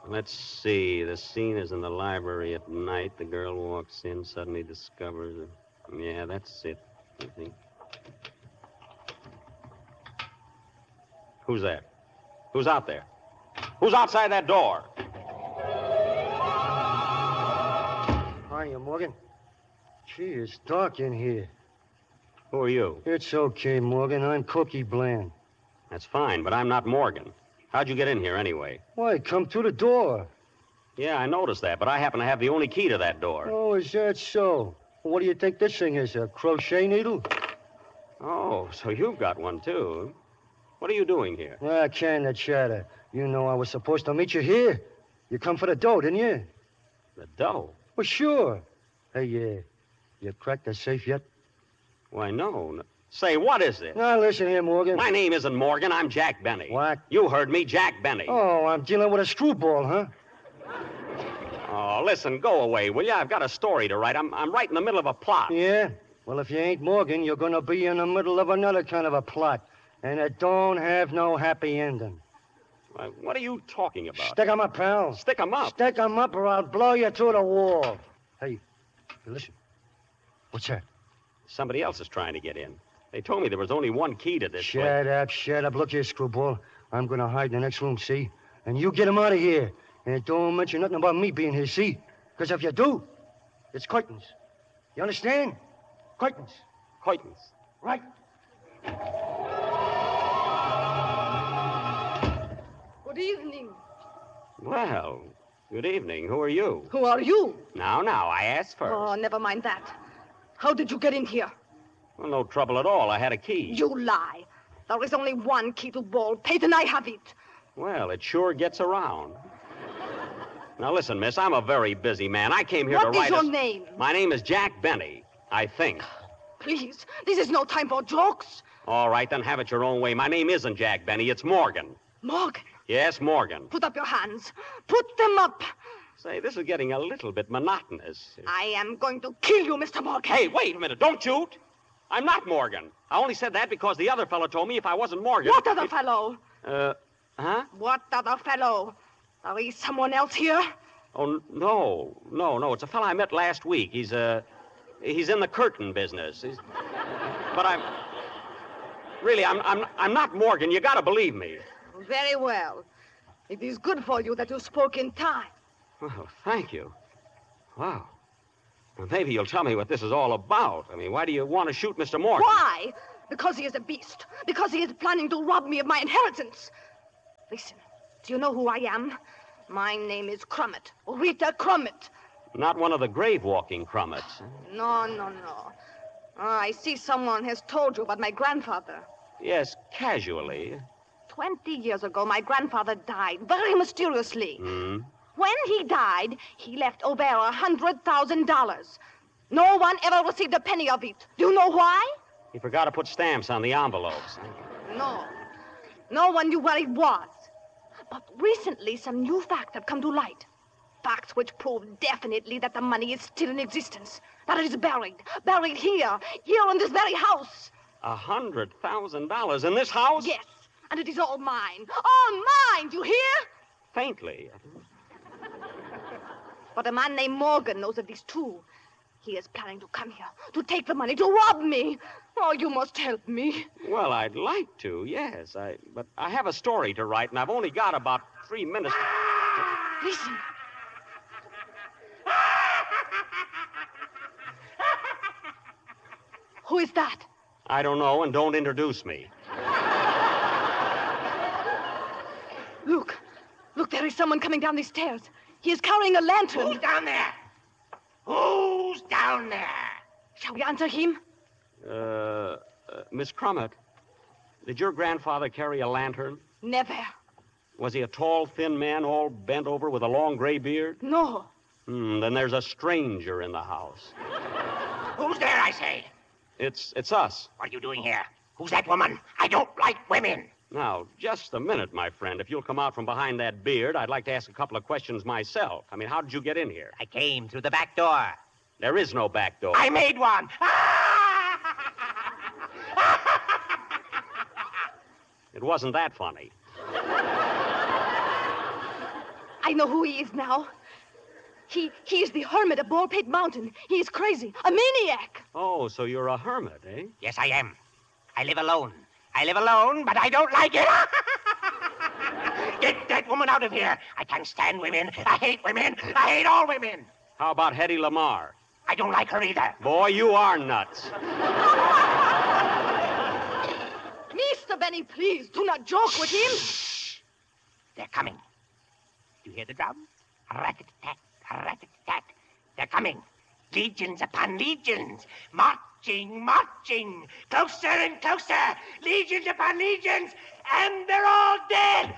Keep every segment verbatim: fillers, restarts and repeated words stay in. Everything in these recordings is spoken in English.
Let's see. The scene is in the library at night. The girl walks in, suddenly discovers... Yeah, that's it. I think. Who's there? Who's out there? Who's outside that door? Hiya, Morgan. Gee, it's dark in here. Who are you? It's okay, Morgan. I'm Cookie Bland. That's fine, but I'm not Morgan. How'd you get in here anyway? Why, come through the door. Yeah, I noticed that, but I happen to have the only key to that door. Oh, is that so? What do you think this thing is, a crochet needle? Oh, so you've got one, too. What are you doing here? Ah, can the chatter. You know I was supposed to meet you here. You come for the dough, didn't you? The dough? Well, sure. Hey, yeah. You cracked the safe yet? Why, no. no. Say, what is it? Now, listen here, Morgan. My name isn't Morgan. I'm Jack Benny. What? You heard me, Jack Benny. Oh, I'm dealing with a screwball, huh? Oh, listen, go away, will you? I've got a story to write. I'm, I'm right in the middle of a plot. Yeah? Well, if you ain't Morgan, you're going to be in the middle of another kind of a plot. And it don't have no happy ending. Why, what are you talking about? Stick 'em up, pal. Stick 'em up? Stick 'em up or I'll blow you through the wall. Hey, listen. What's that? Somebody else is trying to get in. They told me there was only one key to this Shut place. up, shut up. Look here, screwball. I'm going to hide in the next room, see? And you get him out of here. And don't mention nothing about me being here, see? Because if you do, it's curtains. You understand? Curtains. Curtains. Right. Good evening. Well, good evening. Who are you? Who are you? Now, now, I asked first. Oh, never mind that. How did you get in here? Well, no trouble at all. I had a key. You lie. There is only one key to Baldpate, and I have it. Well, it sure gets around. Now, listen, miss, I'm a very busy man. I came here What to is write your a... name? My name is Jack Benny, I think. Please, this is no time for jokes. All right, then have it your own way. My name isn't Jack Benny. It's Morgan. Morgan, Yes, Morgan. put up your hands. Put them up. Say, this is getting a little bit monotonous. I am going to kill you, Mister Morgan. Hey, wait a minute. Don't shoot. I'm not Morgan. I only said that because the other fellow told me if I wasn't Morgan... What other it- fellow? Uh, huh? What other fellow? There is someone else here? Oh, n- no. No, no. It's a fellow I met last week. He's, uh... He's in the curtain business. He's... But I'm... Really, I'm, I'm, I'm not Morgan. You gotta believe me. Very well. It is good for you that you spoke in time. Well, thank you. Wow. Well, maybe you'll tell me what this is all about. I mean, why do you want to shoot Mister Morgan? Why? Because he is a beast. Because he is planning to rob me of my inheritance. Listen, do you know who I am? My name is Crummett. Rita Crummett. Not one of the grave-walking Crummets. No, no, no. Ah, I see someone has told you about my grandfather. Yes, casually. Twenty years ago, my grandfather died very mysteriously. Hmm? When he died, he left O'Bear a hundred thousand dollars. No one ever received a penny of it. Do you know why? He forgot to put stamps on the envelopes. No. No one knew where it was. But recently, some new facts have come to light. Facts which prove definitely that the money is still in existence. That it is buried. Buried here. Here in this very house. A hundred thousand dollars in this house? Yes. And it is all mine. All mine, do you hear? Faintly. But a man named Morgan knows of this, too. He is planning to come here, to take the money, to rob me. Oh, you must help me. Well, I'd like to, yes. I, but I have a story to write, and I've only got about three minutes. Listen. Who is that? I don't know, and don't introduce me. Look. Look, there is someone coming down these stairs. He is carrying a lantern. Who's down there? Who's down there? Shall we answer him? Uh, uh Miss Crummett, did your grandfather carry a lantern? Never. Was he a tall, thin man, all bent over with a long gray beard? No. Hmm, then there's a stranger in the house. Who's there, I say? It's it's us. What are you doing here? Who's that woman? I don't like women. Now, just a minute, my friend. If you'll come out from behind that beard, I'd like to ask a couple of questions myself. I mean, how did you get in here? I came through the back door. There is no back door. I made one. It wasn't that funny. I know who he is now. He he is the hermit of Baldpate Mountain. He is crazy, a maniac. Oh, so you're a hermit, eh? Yes, I am. I live alone. I live alone, but I don't like it. Get that woman out of here. I can't stand women. I hate women. I hate all women. How about Hedy Lamarr? I don't like her either. Boy, you are nuts. Mister Benny, please, do not joke with him. They're coming. You hear the drum? Rat-a-tat, rat-a-tat. They're coming. Legions upon legions. Marching, marching. Closer and closer. Legions upon legions. And they're all dead.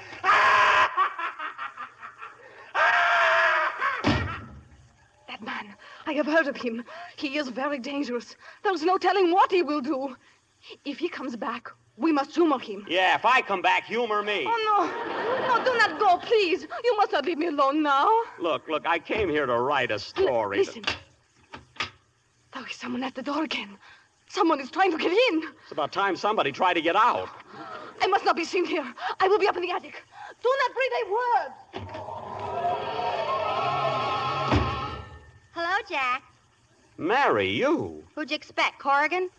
That man, I have heard of him. He is very dangerous. There's no telling what he will do. If he comes back, we must humor him. Yeah, if I come back, humor me. Oh, no. No, do not go, please. You must not leave me alone now. Look, look, I came here to write a story. L- listen. There is someone at the door again. Someone is trying to get in. It's about time somebody tried to get out. I must not be seen here. I will be up in the attic. Do not breathe a word. Hello, Jack. Mary, you? Who'd you expect, Corrigan?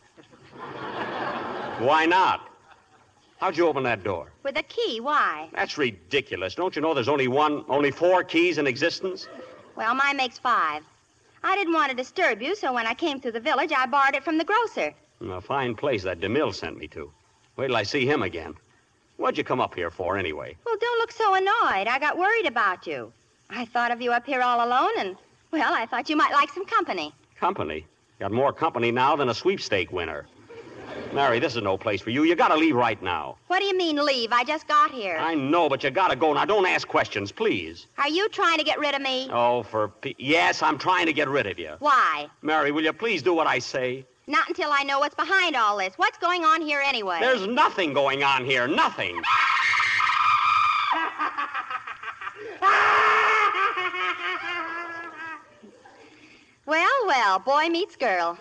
Why not? How'd you open that door? With a key, why? That's ridiculous. Don't you know there's only one, only four keys in existence? Well, mine makes five. I didn't want to disturb you, so when I came through the village, I borrowed it from the grocer. A fine place that DeMille sent me to. Wait till I see him again. What'd you come up here for, anyway? Well, don't look so annoyed. I got worried about you. I thought of you up here all alone, and, well, I thought you might like some company. Company? Got more company now than a sweepstake winner. Mary, this is no place for you. You gotta leave right now. What do you mean, leave? I just got here. I know, but you gotta go. Now, don't ask questions, please. Are you trying to get rid of me? Oh, for... P- yes, I'm trying to get rid of you. Why? Mary, will you please do what I say? Not until I know what's behind all this. What's going on here anyway? There's nothing going on here. Nothing. Well, well, boy meets girl.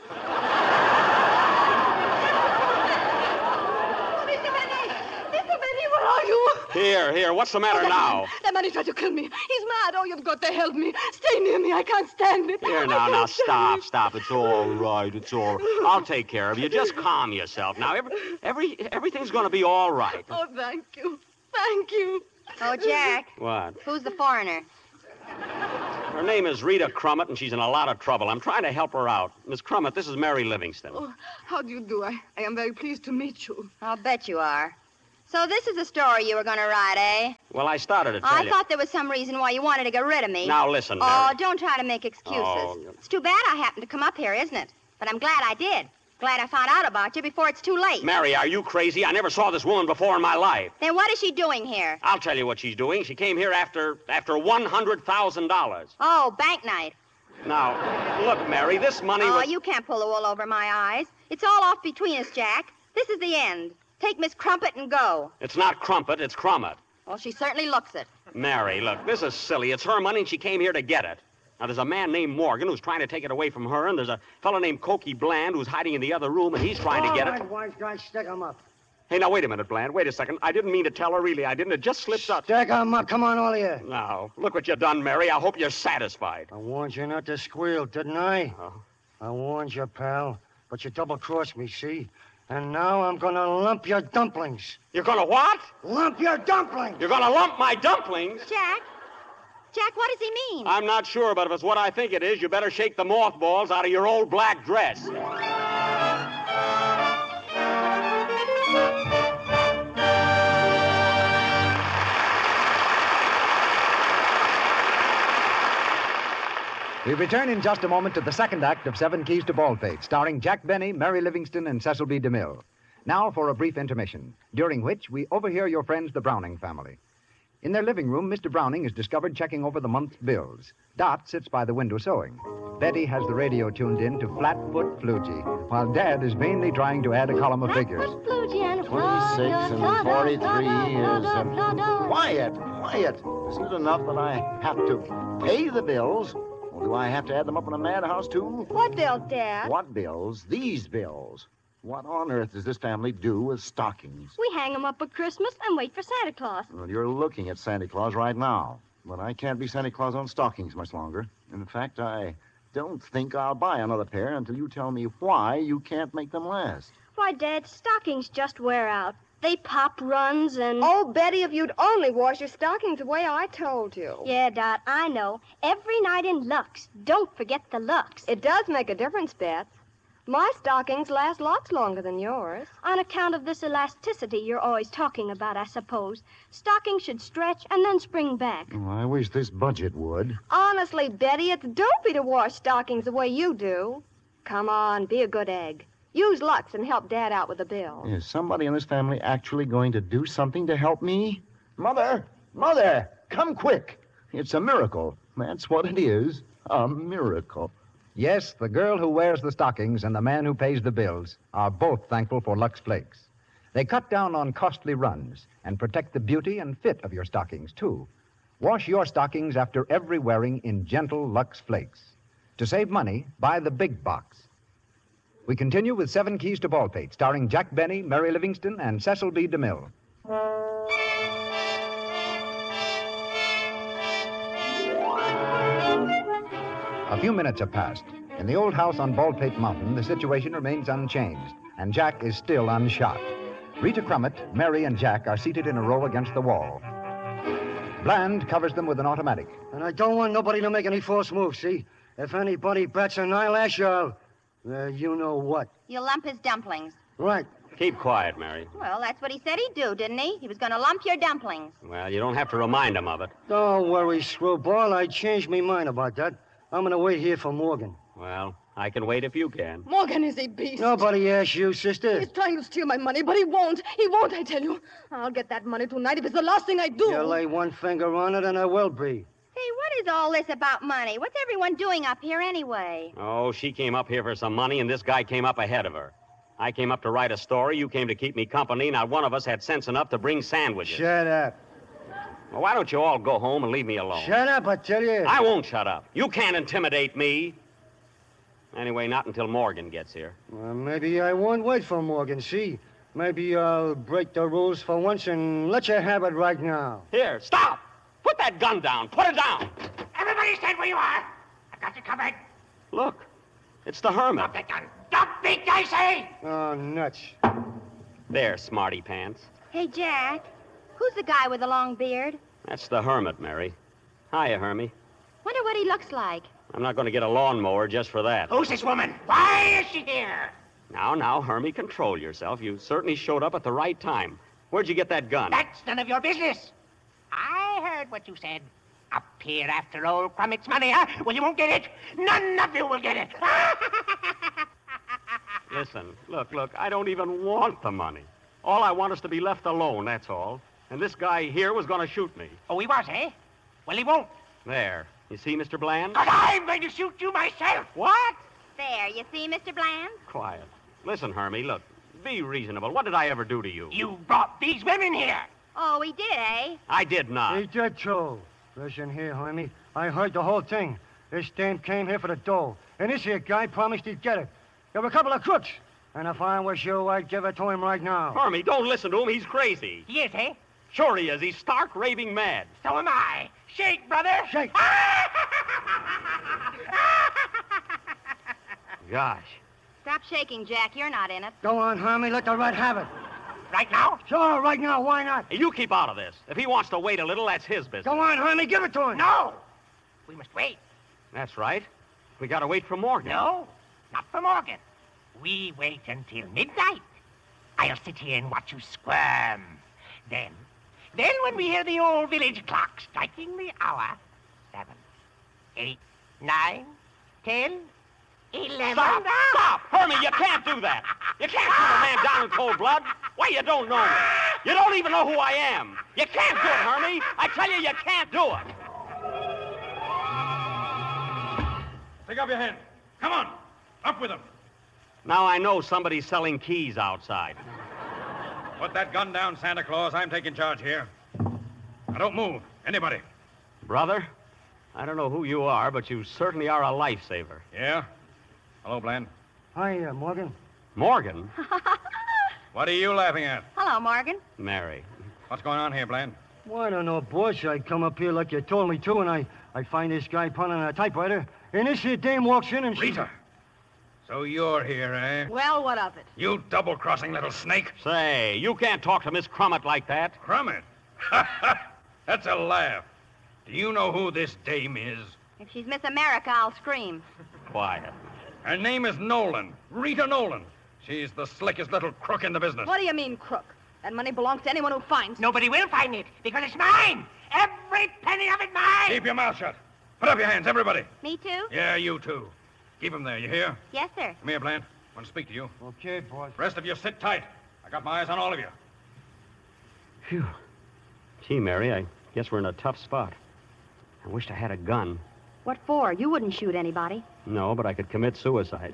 Mister Benny! Mister Benny, where are you? Here, here. What's the matter Oh, that now? Man, that man is trying to kill me. He's mad. Oh, you've got to help me. Stay near me. I can't stand it. Here, I now, can't now, stand stop, it. stop. It's all right. It's all right. I'll take care of you. Just calm yourself. Now, every, every, everything's going to be all right. Oh, thank you. Thank you. Oh, Jack, What? who's the foreigner? Her name is Rita Crummett, and she's in a lot of trouble. I'm trying to help her out. Miss Crummett, this is Mary Livingston. Oh, how do you do? I, I am very pleased to meet you. I'll bet you are. So this is the story you were going to write, eh? Well, I started to tell I you. thought there was some reason why you wanted to get rid of me. Now, listen, Mary. Oh, don't try to make excuses. Oh. It's too bad I happened to come up here, isn't it? But I'm glad I did. Glad I found out about you before it's too late. Mary, are you crazy? I never saw this woman before in my life. Then what is she doing here? I'll tell you what she's doing. She came here after after one hundred thousand dollars. Oh, bank night. Now, look, Mary, this money Oh, was... you can't pull the wool over my eyes. It's all off between us, Jack. This is the end. Take Miss Crumpet and go. It's not Crumpet, it's Crummett. Well, she certainly looks it. Mary, look, this is silly. It's her money, and she came here to get it. Now, there's a man named Morgan who's trying to take it away from her, and there's a fellow named Cokie Bland who's hiding in the other room, and he's trying to get All it. right, wise guy, stick him up. Hey, now, wait a minute, Bland. Wait a second. I didn't mean to tell her, really. I didn't. It just slipped out. Stick him up. Come on, all of you. Now, look what you done, Mary. I hope you're satisfied. I warned you not to squeal, didn't I? Oh. I warned you, pal. But you double-crossed me, see? And now I'm gonna lump your dumplings. You're gonna what? Lump your dumplings! You're gonna lump my dumplings? Jack? Jack, what does he mean? I'm not sure, but if it's what I think it is, you better shake the mothballs out of your old black dress. We return in just a moment to the second act of Seven Keys to Baldpate, starring Jack Benny, Mary Livingston, and Cecil B. DeMille. Now for a brief intermission, during which we overhear your friends, the Browning family. In their living room, Mister Browning is discovered checking over the month's bills. Dot sits by the window sewing. Betty has the radio tuned in to Flatfoot Flugie, while Dad is vainly trying to add a column of figures. twenty-six and forty-three is... Um, quiet, quiet. Isn't it enough that I have to pay the bills? Or do I have to add them up in a madhouse, too? What bill, Dad? What bills? These bills. What on earth does this family do with stockings? We hang 'em up at Christmas and wait for Santa Claus. Well, you're looking at Santa Claus right now. but I can't be Santa Claus on stockings much longer. In fact, I don't think I'll buy another pair until you tell me why you can't make them last. Why, Dad, stockings just wear out. They pop runs and... Oh, Betty, if you'd only wash your stockings the way I told you. Yeah, Dot, I know. Every night in Lux. Don't forget the Lux. It does make a difference, Beth. My stockings last lots longer than yours. On account of this elasticity you're always talking about, I suppose. Stockings should stretch and then spring back. Oh, I wish this budget would. Honestly, Betty, it's dopey to wash stockings the way you do. Come on, be a good egg. Use Lux and help Dad out with the bill. Is somebody in this family actually going to do something to help me? Mother! Mother! Come quick! It's a miracle. That's what it is. A miracle. Yes, the girl who wears the stockings and the man who pays the bills are both thankful for Lux Flakes. They cut down on costly runs and protect the beauty and fit of your stockings, too. Wash your stockings after every wearing in gentle Lux Flakes. To save money, buy the big box. We continue with Seven Keys to Baldpate, starring Jack Benny, Mary Livingston, and Cecil B. DeMille. A few minutes have passed. In the old house on Baldpate Mountain, the situation remains unchanged, and Jack is still unshot. Rita Crummett, Mary, and Jack are seated in a row against the wall. Bland covers them with an automatic. And I don't want nobody to make any false moves, see? If anybody bats an eyelash, I'll... Uh, you know what. You'll lump his dumplings. Right. Keep quiet, Mary. Well, that's what he said he'd do, didn't he? He was going to lump your dumplings. Well, you don't have to remind him of it. Don't worry, Screwball. I changed my mind about that. I'm going to wait here for Morgan. Well, I can wait if you can. Morgan is a beast. Nobody asked you, sister. He's trying to steal my money, but he won't. He won't, I tell you. I'll get that money tonight if it's the last thing I do. You lay one finger on it, and I will be. Hey, what is all this about money? What's everyone doing up here anyway? Oh, she came up here for some money, and this guy came up ahead of her. I came up to write a story. You came to keep me company. Not one of us had sense enough to bring sandwiches. Shut up. Well, why don't you all go home and leave me alone? Shut up, I tell you. I won't shut up. You can't intimidate me. Anyway, not until Morgan gets here. Well, maybe I won't wait for Morgan, see? Maybe I'll break the rules for once and let you have it right now. Here, stop! Put that gun down. Put it down. Everybody stand where you are. I've got you covered. Look, it's the hermit. Drop that gun. Drop it, I say! Oh, nuts. There, smarty pants. Hey, Jack, who's the guy with the long beard? That's the hermit, Mary. Hiya, Hermie. Wonder what he looks like. I'm not going to get a lawnmower just for that. Who's this woman? Why is she here? Now, now, Hermie, control yourself. You certainly showed up at the right time. Where'd you get that gun? That's none of your business. I heard what you said. Up here after old Crummett's money, huh? Well, you won't get it. None of you will get it. Listen, look, look, I don't even want the money. All I want is to be left alone, that's all. And this guy here was going to shoot me. Oh, he was, eh? Well, he won't. There. You see, Mister Bland? Because I'm going to shoot you myself. What? There, you see, Mister Bland? Quiet. Listen, Hermie, look, be reasonable. What did I ever do to you? You brought these women here. Oh, he did, eh? I did not. He did, too. Listen here, Hermie. I heard the whole thing. This dame came here for the dough, and this here guy promised he'd get it. There were a couple of crooks, and if I was you, I'd give it to him right now. Hermie, don't listen to him. He's crazy. He is, eh? Sure he is. He's stark raving mad. So am I. Shake, brother. Shake. Gosh. Stop shaking, Jack. You're not in it. Go on, Hermie. Let the rat have it. Right now? Sure, right now. Why not? Hey, you keep out of this. If he wants to wait a little, that's his business. Go on, Hermie. Give it to him. No. We must wait. That's right. We got to wait for Morgan. No, not for Morgan. We wait until midnight. I'll sit here and watch you squirm. Then, then when we hear the old village clock striking the hour, seven, eight, nine, ten, eleven... Stop! Stop! Hermie, you can't do that. You can't shoot a man down in cold blood. Why, you don't know me. You don't even know who I am. You can't do it, Hermie. I tell you, you can't do it. Take up your hand. Come on. Up with them. Now I know somebody's selling keys outside. Put that gun down, Santa Claus. I'm taking charge here. Now, don't move. Anybody. Brother, I don't know who you are, but you certainly are a lifesaver. Yeah? Hello, Bland. Hi, uh, Morgan. Morgan? What are you laughing at? Hello, Morgan. Mary. What's going on here, Bland? Well, I don't know, boss. I come up here like you told me to, and I, I find this guy pounding on a typewriter, and this here dame walks in and she... Rita! So you're here, eh? Well, what of it? You double-crossing little snake. Say, you can't talk to Miss Crummett like that. Crummett? Ha ha! That's a laugh. Do you know who this dame is? If she's Miss America, I'll scream. Quiet. Her name is Nolan. Rita Nolan. She's the slickest little crook in the business. What do you mean, crook? That money belongs to anyone who finds it. Nobody will find it because it's mine. Every penny of it mine. Keep your mouth shut. Put up your hands, everybody. Me too? Yeah, you too. Keep them there, you hear? Yes, sir. Come here, Bland. I want to speak to you. Okay, boss. Rest of you sit tight. I got my eyes on all of you. Phew. Gee, Mary, I guess we're in a tough spot. I wished I had a gun. What for? You wouldn't shoot anybody. No, but I could commit suicide.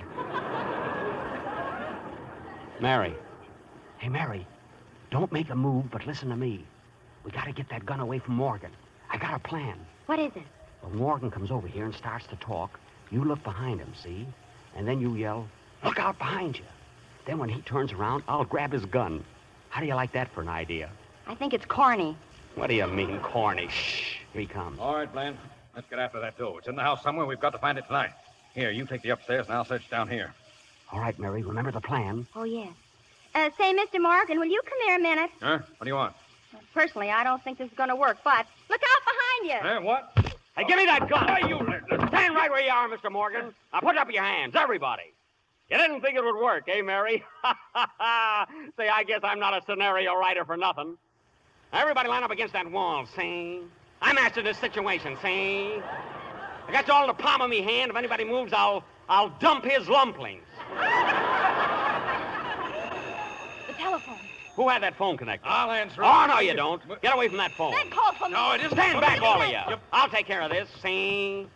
Mary. Hey, Mary. Don't make a move, but listen to me. We gotta get that gun away from Morgan. I got a plan. What is it? When Morgan comes over here and starts to talk, you look behind him, see? And then you yell, "Look out behind you." Then when he turns around, I'll grab his gun. How do you like that for an idea? I think it's corny. What do you mean, corny? Shh. Here he comes. All right, Bland. Let's get after that dough. It's in the house somewhere. We've got to find it tonight. Here, you take the upstairs, and I'll search down here. All right, Mary, remember the plan? Oh, yes. Uh, say, Mister Morgan, will you come here a minute? Huh? What do you want? Personally, I don't think this is going to work, but look out behind you. Huh? What? Hey, give me that gun. Hey, you... Stand right where you are, Mister Morgan. Now put up your hands, everybody. You didn't think it would work, eh, Mary? Say, I guess I'm not a scenario writer for nothing. Everybody line up against that wall, see? I mastered this situation, see? I got you all in the palm of me hand. If anybody moves, I'll I'll dump his lumplings. The telephone. Who had that phone connected? I'll answer it. Oh, no, you don't. Get away from that phone. That call from No, it isn't. Stand back, all of you. Yep. I'll take care of this, see?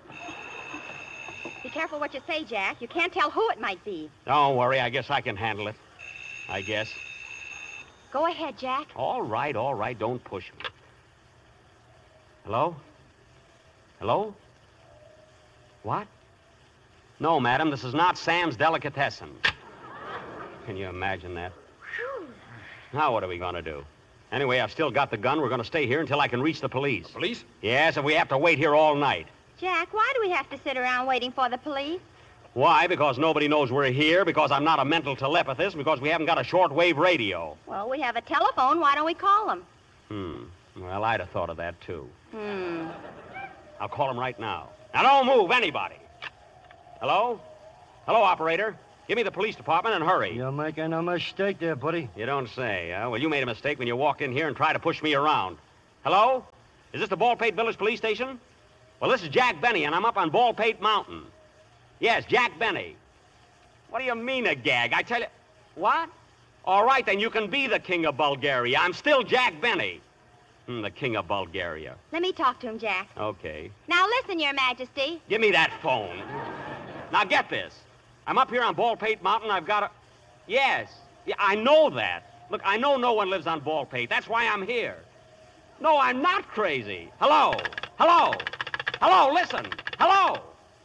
Be careful what you say, Jack. You can't tell who it might be. Don't worry. I guess I can handle it. I guess. Go ahead, Jack. All right, all right. Don't push me. Hello? Hello? What? No, madam, this is not Sam's Delicatessen. Can you imagine that? Now what are we going to do? Anyway, I've still got the gun. We're going to stay here until I can reach the police. Police? Yes, and we have to wait here all night. Jack, why do we have to sit around waiting for the police? Why? Because nobody knows we're here, because I'm not a mental telepathist, because we haven't got a shortwave radio. Well, we have a telephone. Why don't we call them? Hmm. Well, I'd have thought of that, too. Hmm. I'll call him right now. Now, don't move, anybody. Hello? Hello, operator. Give me the police department and hurry. You're making a mistake there, buddy. You don't say, huh? Well, you made a mistake when you walked in here and tried to push me around. Hello? Is this the Baldpate Village Police Station? Well, this is Jack Benny, and I'm up on Baldpate Mountain. Yes, Jack Benny. What do you mean, a gag? I tell you... What? All right, then you can be the king of Bulgaria. I'm still Jack Benny. Hmm, the king of Bulgaria. Let me talk to him, Jack. Okay. Now listen, Your Majesty. Give me that phone. Now, get this. I'm up here on Baldpate Mountain. I've got a... Yes. Yeah, I know that. Look, I know no one lives on Baldpate. That's why I'm here. No, I'm not crazy. Hello? Hello? Hello, listen. Hello?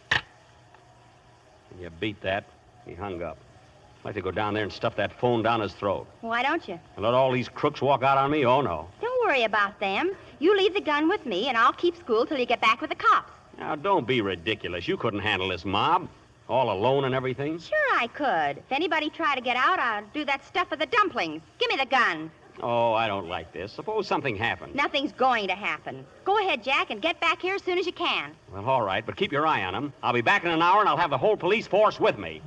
You beat that. He hung up. I'd like to go down there and stuff that phone down his throat. Why don't you? And let all these crooks walk out on me? Oh, no. Don't worry about them. You leave the gun with me, and I'll keep school till you get back with the cops. Now, don't be ridiculous. You couldn't handle this mob. All alone and everything. Sure I could. If anybody tried to get out, I'd do that stuff with the dumplings. Give me the gun. Oh, I don't like this. Suppose something happened. Nothing's going to happen. Go ahead, Jack, and get back here as soon as you can. Well, all right, but keep your eye on him. I'll be back in an hour, and I'll have the whole police force with me.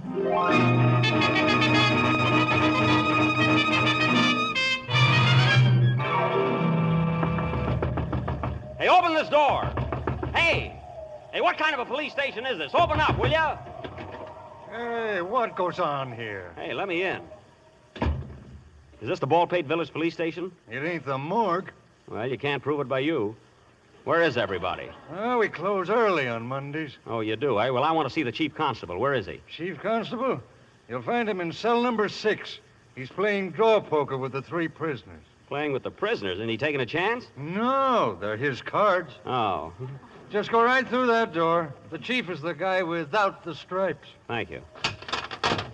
Hey, open this door. Hey! Hey, what kind of a police station is this? Open up, will you? Hey, what goes on here? Hey, let me in. Is this the Baldpate Village Police Station? It ain't the morgue. Well, you can't prove it by you. Where is everybody? Well, we close early on Mondays. Oh, you do, eh? Well, I want to see the chief constable. Where is he? Chief Constable? You'll find him in cell number six. He's playing draw poker with the three prisoners. Playing with the prisoners. Isn't he taking a chance? No, they're his cards. Oh. Just go right through that door. The chief is the guy without the stripes. Thank you.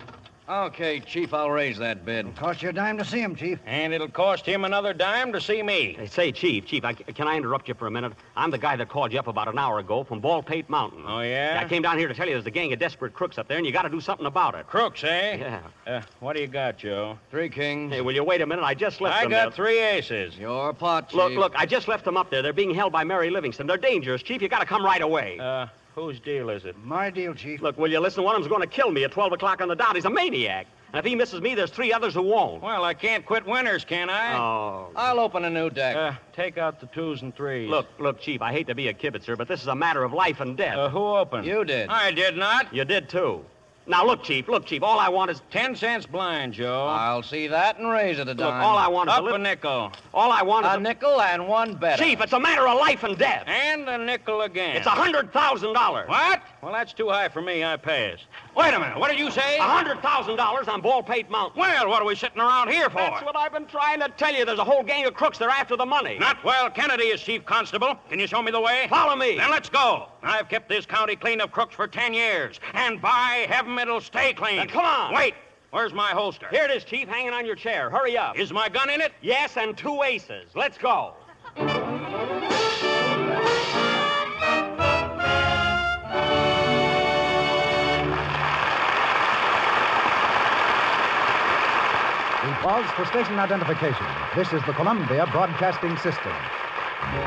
Okay, Chief, I'll raise that bid. It'll cost you a dime to see him, Chief. And it'll cost him another dime to see me. Hey, say, Chief, Chief, I, can I interrupt you for a minute? I'm the guy that called you up about an hour ago from Baldpate Mountain. Oh, yeah? I came down here to tell you there's a gang of desperate crooks up there, and you got to do something about it. Crooks, eh? Yeah. Uh, what do you got, Joe? Three kings. Hey, will you wait a minute? I just left I them got there. three aces. Your pot, Chief. Look, look, I just left them up there. They're being held by Mary Livingston. They're dangerous, Chief. You got to come right away. Uh, whose deal is it? My deal, Chief. Look, will you listen? One of them's going to kill me at twelve o'clock on the dot. He's a maniac. And if he misses me, there's three others who won't. Well, I can't quit winners, can I? Oh. I'll open a new deck. Uh, take out the twos and threes. Look, look, Chief, I hate to be a kibitzer, but this is a matter of life and death. Uh, who opened? You did. I did not. You did, too. Now, look, Chief, look, Chief, all I want is... Ten cents blind, Joe. I'll see that and raise it a dime. Look, all I want is Up a, li- a nickel. All I want is A nickel and one better. Chief, it's a matter of life and death. And a nickel again. It's a hundred thousand dollars. What? Well, that's too high for me. I pass. Wait a minute. What did you say? A hundred thousand dollars on Baldpate Mountain. Well, what are we sitting around here for? That's what I've been trying to tell you. There's a whole gang of crooks. They're after the money. Not while Kennedy is chief constable. Can you show me the way? Follow me. Then let's go. I've kept this county clean of crooks for ten years. And by heaven, it'll stay clean. Then come on. Wait. Where's my holster? Here it is, Chief, hanging on your chair. Hurry up. Is my gun in it? Yes, and two aces. Let's go. We pause for station identification. This is the Columbia Broadcasting System.